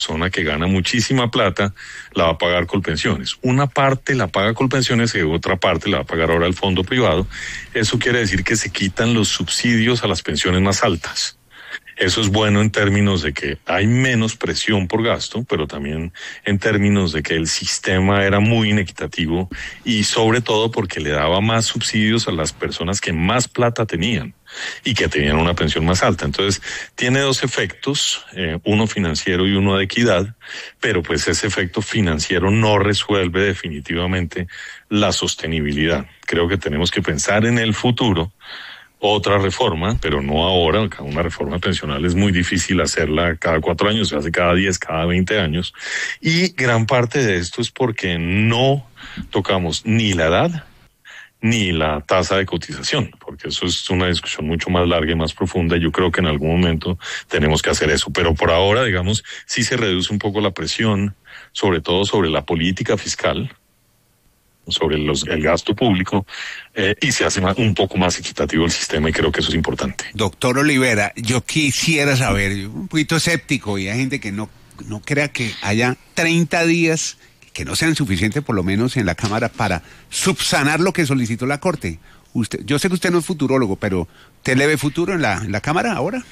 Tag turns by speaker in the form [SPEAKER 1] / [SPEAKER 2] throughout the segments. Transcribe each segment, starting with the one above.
[SPEAKER 1] persona que gana muchísima plata la va a pagar Colpensiones. Una parte la paga Colpensiones y otra parte la va a pagar ahora el fondo privado. Eso quiere decir que se quitan los subsidios a las pensiones más altas. Eso es bueno en términos de que hay menos presión por gasto, pero también en términos de que el sistema era muy inequitativo y sobre todo porque le daba más subsidios a las personas que más plata tenían y que tenían una pensión más alta. Entonces, tiene dos efectos, uno financiero y uno de equidad, pero pues ese efecto financiero no resuelve definitivamente la sostenibilidad. Creo que tenemos que pensar en el futuro. Otra reforma, pero no ahora. Una reforma pensional es muy difícil hacerla cada 4 años, se hace cada 10, cada 20 años. Y gran parte de esto es porque no tocamos ni la edad ni la tasa de cotización, porque eso es una discusión mucho más larga y más profunda, y yo creo que en algún momento tenemos que hacer eso. Pero por ahora, digamos, sí se reduce un poco la presión, sobre todo sobre la política fiscal, sobre el gasto público, y se hace un poco más equitativo el sistema, y creo que eso es importante.
[SPEAKER 2] Doctor Olivera, yo quisiera saber, un poquito escéptico, y hay gente que no crea que haya 30 días que no sean suficientes, por lo menos en la Cámara, para subsanar lo que solicitó la Corte. Yo sé que usted no es futurólogo, pero ¿usted le ve futuro en la Cámara ahora?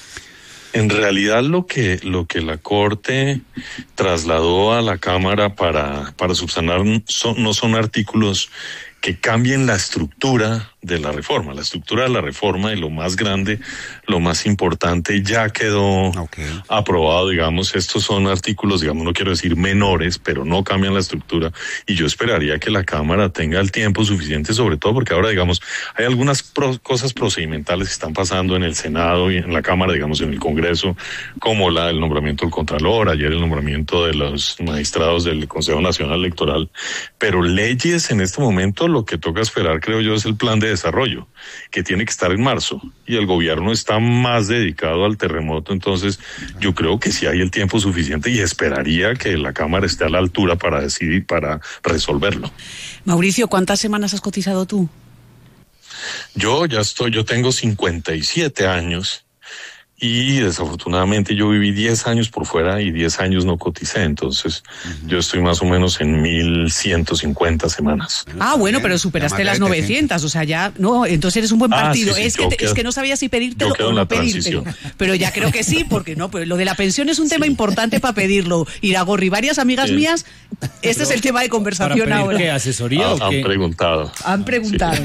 [SPEAKER 1] En realidad lo que la Corte trasladó a la Cámara para subsanar no son artículos que cambien la estructura de la reforma. La estructura de la reforma, y lo más grande, lo más importante, ya quedó aprobado, digamos. Estos son artículos, digamos, no quiero decir menores, pero no cambian la estructura, y yo esperaría que la Cámara tenga el tiempo suficiente, sobre todo porque ahora, digamos, hay algunas cosas procedimentales que están pasando en el Senado y en la Cámara, digamos, en el Congreso, como el nombramiento del Contralor, ayer el nombramiento de los magistrados del Consejo Nacional Electoral, pero leyes en este momento, lo que toca esperar, creo yo, es el plan de desarrollo, que tiene que estar en marzo, y el gobierno está más dedicado al terremoto. Entonces yo creo que sí hay el tiempo suficiente, y esperaría que la Cámara esté a la altura para decidir, para resolverlo.
[SPEAKER 3] Mauricio, ¿cuántas semanas has cotizado tú?
[SPEAKER 1] Yo tengo 57 años, y desafortunadamente yo viví 10 años por fuera y 10 años no coticé, entonces yo estoy más o menos en 1,150 semanas.
[SPEAKER 3] Ah, bueno, pero superaste las 900, o sea, ya, no, entonces eres un buen partido.
[SPEAKER 1] Sí,
[SPEAKER 3] es que no sabía si pedírtelo o no pedírtelo, pero ya creo que sí, porque no, pues lo de la pensión es un tema importante para pedirlo. Iragorri, varias amigas mías, este es el tema de conversación ahora.
[SPEAKER 4] ¿Qué asesoría o qué?
[SPEAKER 1] Han preguntado.
[SPEAKER 3] Sí.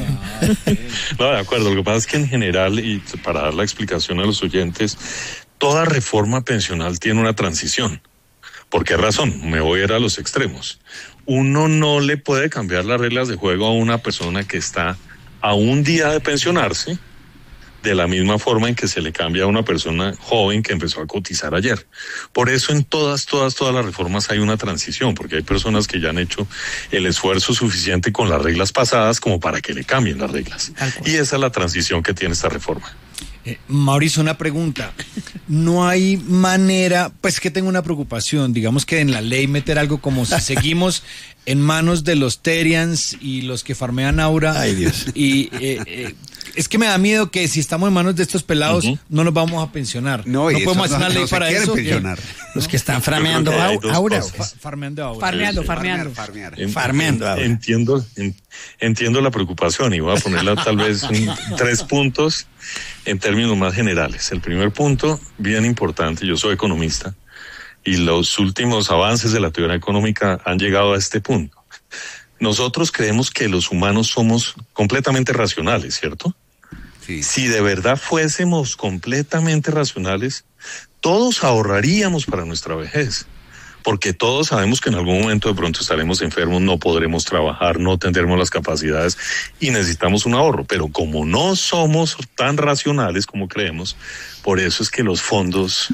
[SPEAKER 1] No, de acuerdo, lo que pasa es que en general, y para dar la explicación a los oyentes, toda reforma pensional tiene una transición. ¿Por qué razón? Me voy a ir a los extremos. Uno no le puede cambiar las reglas de juego a una persona que está a un día de pensionarse, de la misma forma en que se le cambia a una persona joven que empezó a cotizar ayer. Por eso en todas las reformas hay una transición, porque hay personas que ya han hecho el esfuerzo suficiente con las reglas pasadas como para que le cambien las reglas. Y esa es la transición que tiene esta reforma.
[SPEAKER 4] Mauricio, una pregunta. No hay manera, pues que tengo una preocupación, digamos que en la ley meter algo como si seguimos en manos de los Terians y los que farmean Aura.
[SPEAKER 2] Ay, Dios.
[SPEAKER 4] Y es que me da miedo que si estamos en manos de estos pelados, no nos vamos a pensionar. No podemos hacer una ley para eso.
[SPEAKER 2] Pensionar.
[SPEAKER 4] Los que están farmeando Aura.
[SPEAKER 3] Farmeando Aura.
[SPEAKER 4] Farmeando Aura.
[SPEAKER 1] Entiendo la preocupación, y voy a ponerla tal vez en 3 puntos en términos más generales. El primer punto, bien importante, yo soy economista, y los últimos avances de la teoría económica han llegado a este punto. Nosotros creemos que los humanos somos completamente racionales, ¿cierto?
[SPEAKER 2] Sí.
[SPEAKER 1] Si de verdad fuésemos completamente racionales, todos ahorraríamos para nuestra vejez, porque todos sabemos que en algún momento de pronto estaremos enfermos, no podremos trabajar, no tendremos las capacidades y necesitamos un ahorro. Pero como no somos tan racionales como creemos, por eso es que los fondos,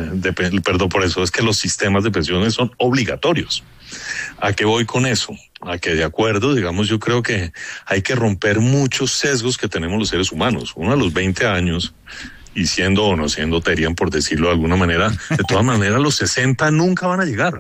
[SPEAKER 1] por eso es que los sistemas de pensiones son obligatorios. ¿A qué voy con eso? A que, de acuerdo, digamos, yo creo que hay que romper muchos sesgos que tenemos los seres humanos. Uno a los 20 años, y siendo o no siendo Terian, por decirlo de alguna manera, de todas maneras los 60 nunca van a llegar.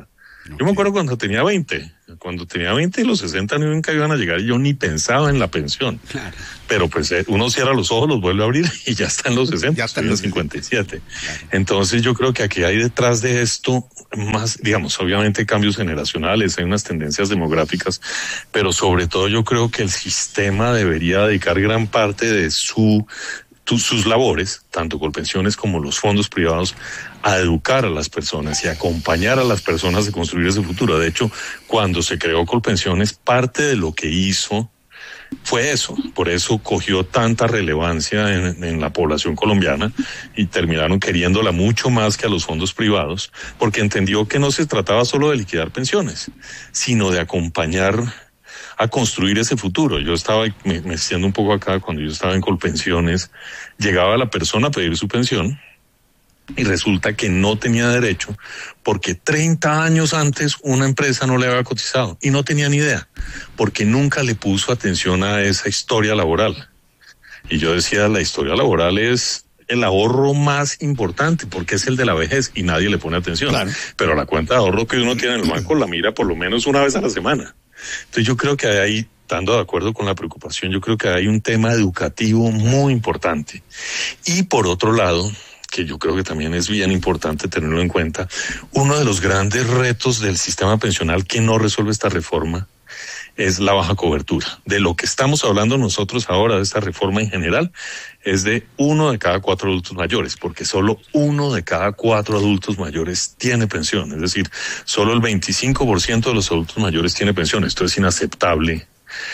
[SPEAKER 1] Yo me acuerdo cuando tenía 20. Cuando tenía 20 los 60 nunca iban a llegar y yo ni pensaba en la pensión. Claro. Pero pues uno cierra los ojos, los vuelve a abrir y ya está en los 60, ya está en los 57. Claro. Entonces yo creo que aquí hay detrás de esto más, digamos, obviamente cambios generacionales, hay unas tendencias demográficas, pero sobre todo yo creo que el sistema debería dedicar gran parte de sus labores, tanto Colpensiones como los fondos privados, a educar a las personas y acompañar a las personas a construir ese futuro. De hecho, cuando se creó Colpensiones, parte de lo que hizo fue eso. Por eso cogió tanta relevancia en la población colombiana y terminaron queriéndola mucho más que a los fondos privados, porque entendió que no se trataba solo de liquidar pensiones, sino de acompañar a construir ese futuro. Yo estaba, me extiendo un poco acá, cuando yo estaba en Colpensiones, llegaba la persona a pedir su pensión y resulta que no tenía derecho porque 30 años antes una empresa no le había cotizado y no tenía ni idea, porque nunca le puso atención a esa historia laboral. Y yo decía, la historia laboral es el ahorro más importante porque es el de la vejez y nadie le pone atención. Claro. Pero la cuenta de ahorro que uno tiene en el banco la mira por lo menos una vez a la semana. Entonces yo creo que ahí, estando de acuerdo con la preocupación, yo creo que hay un tema educativo muy importante. Y por otro lado, que yo creo que también es bien importante tenerlo en cuenta, uno de los grandes retos del sistema pensional que no resuelve esta reforma es la baja cobertura. De lo que estamos hablando nosotros ahora, de esta reforma en general, es de 1 de cada 4 adultos mayores, porque solo 1 de cada 4 adultos mayores tiene pensión. Es decir, solo el 25% de los adultos mayores tiene pensión. Esto es inaceptable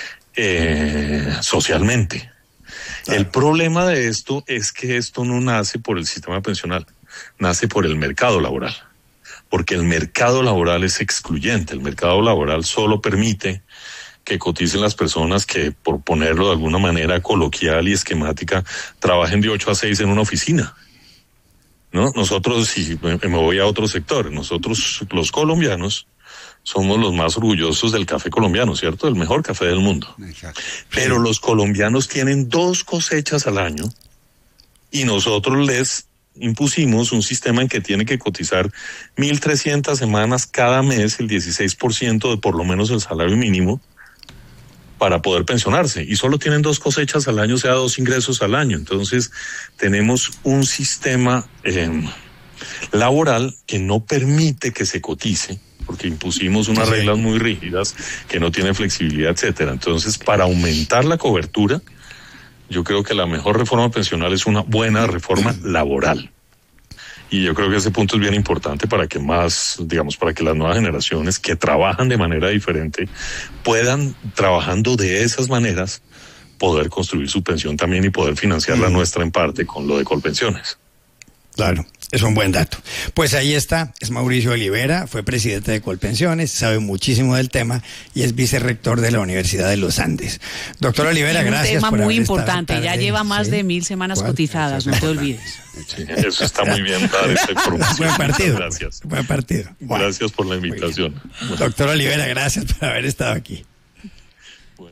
[SPEAKER 1] socialmente. Claro. El problema de esto es que esto no nace por el sistema pensional, nace por el mercado laboral. Porque el mercado laboral es excluyente. El mercado laboral solo permite que coticen las personas que, por ponerlo de alguna manera coloquial y esquemática, trabajen de 8 a 6 en una oficina, ¿no? Nosotros, si me voy a otro sector, nosotros los colombianos somos los más orgullosos del café colombiano, ¿cierto? El mejor café del mundo. Exacto. Pero los colombianos tienen 2 cosechas al año y nosotros les impusimos un sistema en que tiene que cotizar 1.300 semanas cada mes, el 16% de por lo menos el salario mínimo, para poder pensionarse. Y solo tienen 2 cosechas al año, o sea, 2 ingresos al año. Entonces, tenemos un sistema laboral que no permite que se cotice, porque impusimos unas reglas muy rígidas que no tienen flexibilidad, etcétera. Entonces, para aumentar la cobertura, yo creo que la mejor reforma pensional es una buena reforma laboral. Y yo creo que ese punto es bien importante para que para que las nuevas generaciones que trabajan de manera diferente puedan, trabajando de esas maneras, poder construir su pensión también y poder financiar la nuestra en parte con lo de Colpensiones.
[SPEAKER 5] Claro. Es un buen dato. Pues ahí está, es Mauricio Olivera, fue presidente de Colpensiones, sabe muchísimo del tema y es vicerrector de la Universidad de los Andes. Doctor Olivera, gracias.
[SPEAKER 3] Un tema muy importante, ya lleva más de 1.000 semanas cotizadas, no te olvides.
[SPEAKER 1] Sí, eso está muy bien dar esta información.
[SPEAKER 5] Buen partido.
[SPEAKER 1] Gracias.
[SPEAKER 5] Buen partido. Bueno,
[SPEAKER 1] gracias por la invitación.
[SPEAKER 5] Bueno. Doctor Olivera, gracias por haber estado aquí.
[SPEAKER 6] Bueno.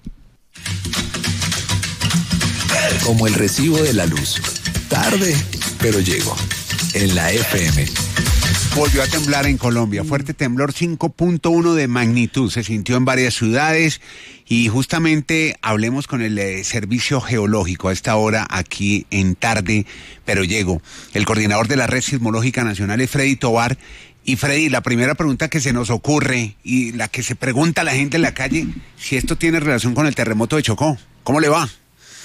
[SPEAKER 6] Como el recibo de la luz. Tarde, pero llegó. En la FM.
[SPEAKER 2] Volvió a temblar en Colombia. Fuerte temblor 5.1 de magnitud. Se sintió en varias ciudades y justamente hablemos con el Servicio Geológico a esta hora aquí en Tarde, pero llego. El coordinador de la Red Sismológica Nacional es Freddy Tovar. Y Freddy, la primera pregunta que se nos ocurre y la que se pregunta a la gente en la calle, si esto tiene relación con el terremoto de Chocó. ¿Cómo le va?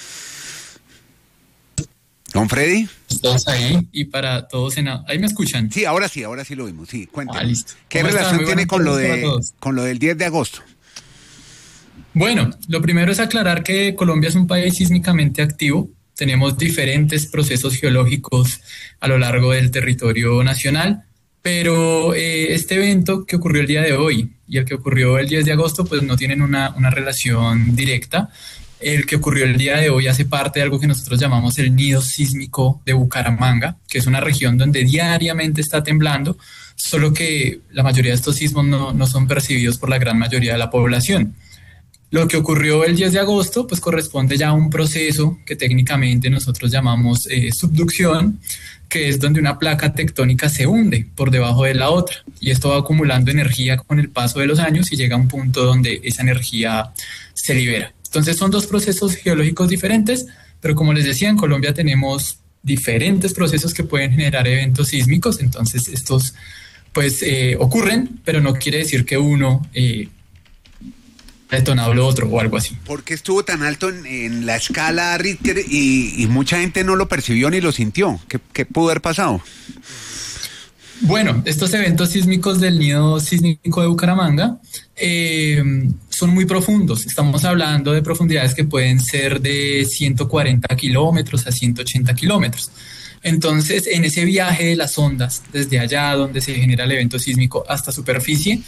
[SPEAKER 2] ¿Don Freddy?
[SPEAKER 7] Todos ahí y para todos ¿ahí me escuchan?
[SPEAKER 2] Sí, ahora sí lo vimos, sí, cuéntame.
[SPEAKER 7] Listo.
[SPEAKER 2] ¿Qué relación tiene con lo del 10 de agosto?
[SPEAKER 7] Bueno, lo primero es aclarar que Colombia es un país sísmicamente activo. Tenemos diferentes procesos geológicos a lo largo del territorio nacional, pero este evento que ocurrió el día de hoy y el que ocurrió el 10 de agosto pues no tienen una relación directa. El que ocurrió el día de hoy hace parte de algo que nosotros llamamos el nido sísmico de Bucaramanga, que es una región donde diariamente está temblando, solo que la mayoría de estos sismos no son percibidos por la gran mayoría de la población. Lo que ocurrió el 10 de agosto pues corresponde ya a un proceso que técnicamente nosotros llamamos subducción, que es donde una placa tectónica se hunde por debajo de la otra y esto va acumulando energía con el paso de los años y llega a un punto donde esa energía se libera. Entonces son dos procesos geológicos diferentes, pero como les decía, en Colombia tenemos diferentes procesos que pueden generar eventos sísmicos, entonces estos pues ocurren, pero no quiere decir que uno detonado lo otro o algo así.
[SPEAKER 2] ¿Por qué estuvo tan alto en la escala Richter y mucha gente no lo percibió ni lo sintió? ¿Qué pudo haber pasado?
[SPEAKER 7] Bueno, estos eventos sísmicos del nido sísmico de Bucaramanga son muy profundos. Estamos hablando de profundidades que pueden ser de 140 kilómetros a 180 kilómetros. Entonces, en ese viaje de las ondas, desde allá donde se genera el evento sísmico hasta superficie,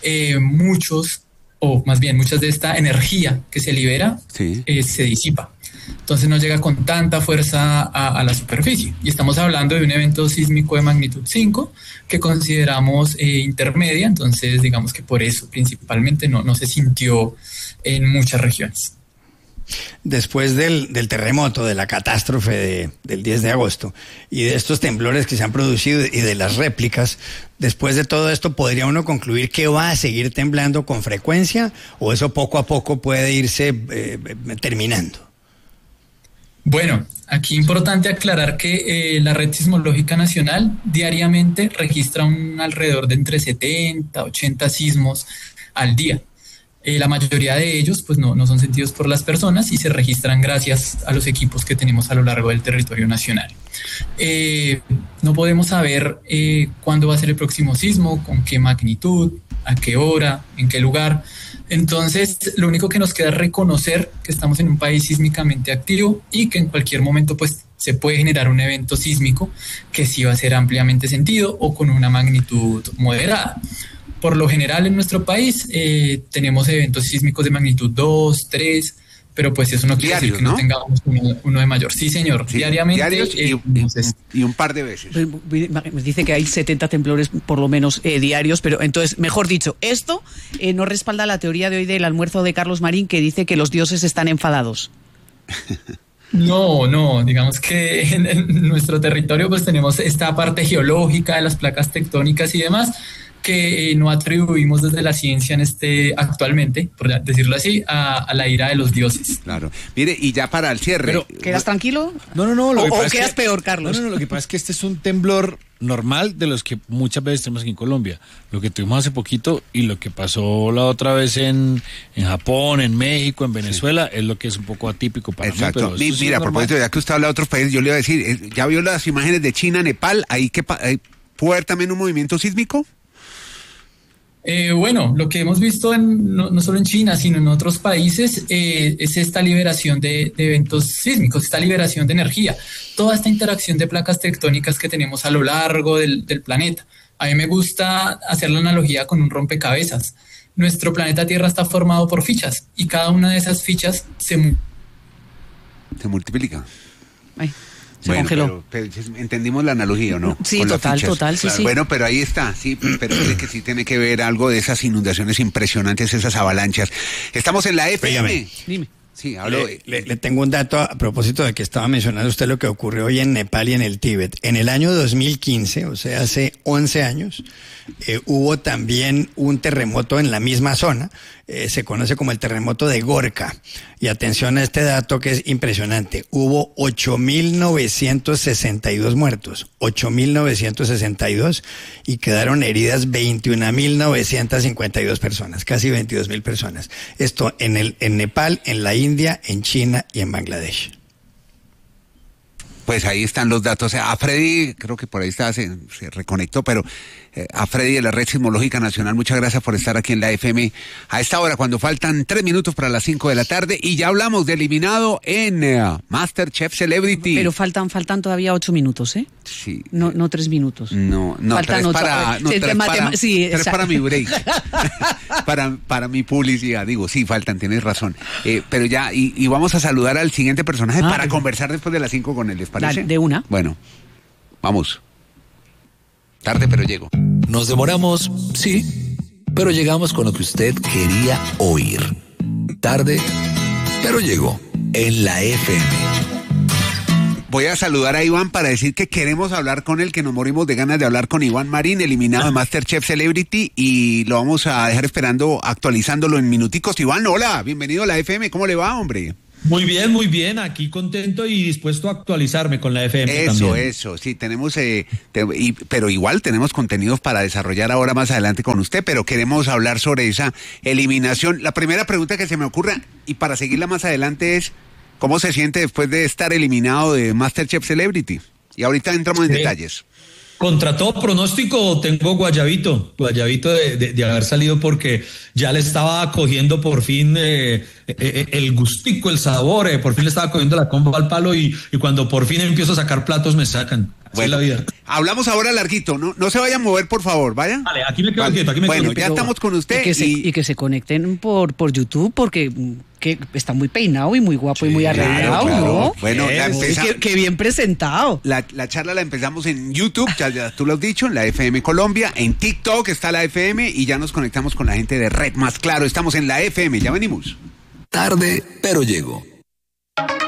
[SPEAKER 7] muchas de esta energía que se libera se disipa. Entonces no llega con tanta fuerza a la superficie. Y estamos hablando de un evento sísmico de magnitud 5 que consideramos intermedia, entonces digamos que por eso principalmente no se sintió en muchas regiones.
[SPEAKER 5] Después del terremoto, de la catástrofe del 10 de agosto y de estos temblores que se han producido y de las réplicas, después de todo esto, ¿podría uno concluir que va a seguir temblando con frecuencia o eso poco a poco puede irse terminando?
[SPEAKER 7] Bueno, aquí importante aclarar que la Red Sismológica Nacional diariamente registra alrededor de entre 70 a 80 sismos al día. La mayoría de ellos pues no son sentidos por las personas y se registran gracias a los equipos que tenemos a lo largo del territorio nacional. No podemos saber cuándo va a ser el próximo sismo, con qué magnitud, a qué hora, en qué lugar. Entonces, lo único que nos queda es reconocer que estamos en un país sísmicamente activo y que en cualquier momento pues se puede generar un evento sísmico que sí va a ser ampliamente sentido o con una magnitud moderada. Por lo general en nuestro país tenemos eventos sísmicos de magnitud 2, 3, pero pues eso no quiere decir que no tengamos uno de mayor. Sí, señor, sí, diariamente.
[SPEAKER 2] Y un par de veces.
[SPEAKER 3] Dice que hay 70 temblores por lo menos diarios, pero entonces, mejor dicho, esto no respalda la teoría de hoy del almuerzo de Carlos Marín que dice que los dioses están enfadados.
[SPEAKER 7] No, digamos que en nuestro territorio pues tenemos esta parte geológica de las placas tectónicas y demás, que no atribuimos desde la ciencia actualmente, por decirlo así, a la ira de los dioses.
[SPEAKER 2] Claro. Mire, y ya para el cierre.
[SPEAKER 3] Pero, ¿quedas tranquilo?
[SPEAKER 4] No.
[SPEAKER 3] ¿O quedas peor, Carlos?
[SPEAKER 4] No, lo que pasa es que este es un temblor normal de los que muchas veces tenemos aquí en Colombia. Lo que tuvimos hace poquito y lo que pasó la otra vez en Japón, en México, en Venezuela, es lo que es un poco atípico para
[SPEAKER 2] Exacto.
[SPEAKER 4] mí. Pero
[SPEAKER 2] mira, a propósito, ya que usted habla de otros países, yo le iba a decir, ¿ya vio las imágenes de China, Nepal? ¿Ahí puede haber también un movimiento sísmico?
[SPEAKER 7] Bueno, lo que hemos visto no solo en China, sino en otros países, es esta liberación de eventos sísmicos, esta liberación de energía, toda esta interacción de placas tectónicas que tenemos a lo largo del planeta. A mí me gusta hacer la analogía con un rompecabezas. Nuestro planeta Tierra está formado por fichas y cada una de esas fichas se
[SPEAKER 2] multiplica.
[SPEAKER 3] Se congeló.
[SPEAKER 2] Pero entendimos la analogía, ¿o no?
[SPEAKER 3] Sí,
[SPEAKER 2] con
[SPEAKER 3] total,
[SPEAKER 2] claro.
[SPEAKER 3] sí.
[SPEAKER 2] Bueno, pero ahí está, sí, pero creo que sí tiene que ver algo de esas inundaciones impresionantes, esas avalanchas. Estamos en la FM.
[SPEAKER 3] Dime.
[SPEAKER 5] Sí, le tengo un dato a propósito de que estaba mencionando usted lo que ocurrió hoy en Nepal y en el Tíbet. En el año 2015, o sea, hace 11 años, hubo también un terremoto en la misma zona. Se conoce como el terremoto de Gorka. Y atención a este dato que es impresionante. Hubo 8.962 muertos. 8.962 y quedaron heridas 21.952 personas. Casi 22.000 personas. Esto en Nepal, en la India, en China y en Bangladesh.
[SPEAKER 2] Pues ahí están los datos. A Freddy, creo que por ahí está, se reconectó, pero a Freddy de la Red Sismológica Nacional, muchas gracias por estar aquí en la FM a esta hora, cuando faltan 3 minutos para las 5 de la tarde, y ya hablamos de eliminado en MasterChef Celebrity.
[SPEAKER 3] Pero faltan todavía 8 minutos, ¿eh?
[SPEAKER 2] Sí.
[SPEAKER 3] No 3 minutos.
[SPEAKER 2] No,
[SPEAKER 3] faltan 8.
[SPEAKER 2] Tres para mi break. para mi publicidad, digo, sí, faltan, tienes razón. Pero ya, y vamos a saludar al siguiente personaje para conversar después de las 5 con él, ¿les parece?
[SPEAKER 3] Dale, de una.
[SPEAKER 2] Bueno, vamos. Tarde, pero llego.
[SPEAKER 6] Nos demoramos, sí, pero llegamos con lo que usted quería oír. Tarde, pero llegó en la FM.
[SPEAKER 2] Voy a saludar a Iván para decir que queremos hablar con él, que nos morimos de ganas de hablar con Iván Marín, eliminado de MasterChef Celebrity, y lo vamos a dejar esperando, actualizándolo en minuticos. Iván, hola, bienvenido a la FM, ¿cómo le va, hombre?
[SPEAKER 8] Muy bien, aquí contento y dispuesto a actualizarme con la FM también.
[SPEAKER 2] Eso, sí, tenemos, pero igual tenemos contenidos para desarrollar ahora más adelante con usted, pero queremos hablar sobre esa eliminación. La primera pregunta que se me ocurre, y para seguirla más adelante, es ¿cómo se siente después de estar eliminado de MasterChef Celebrity? Y ahorita entramos en detalles.
[SPEAKER 8] Contra todo pronóstico tengo guayabito de haber salido, porque ya le estaba cogiendo por fin el gustico, el sabor, por fin le estaba cogiendo la comba al palo y cuando por fin empiezo a sacar platos me sacan.
[SPEAKER 2] Bueno,
[SPEAKER 8] así es la vida.
[SPEAKER 2] Hablamos ahora larguito, no se vayan a mover, por favor, ¿vaya?
[SPEAKER 8] Vale, aquí me quedo quieto,
[SPEAKER 2] Bueno, ya estamos con usted.
[SPEAKER 3] Y que se conecten por YouTube, porque que está muy peinado y muy guapo y muy arreglado,
[SPEAKER 2] claro.
[SPEAKER 3] ¿no?
[SPEAKER 2] Bueno,
[SPEAKER 3] Qué bien presentado.
[SPEAKER 2] La charla la empezamos en YouTube, ya tú lo has dicho, en la FM Colombia, en TikTok está la FM y ya nos conectamos con la gente de Red Más Claro. Estamos en la FM, ya venimos.
[SPEAKER 6] Tarde, pero llego.